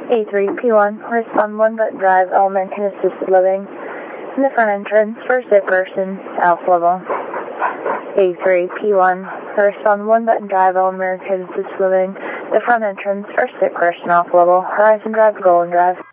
A3P1, respond 1 button drive, American Assisted Living. In the front entrance, for sick person, Alpha level. A3P1, respond 1 button drive, American Assisted Living. The front entrance, for sick person, Alpha level. Horizon Drive, Golden Drive.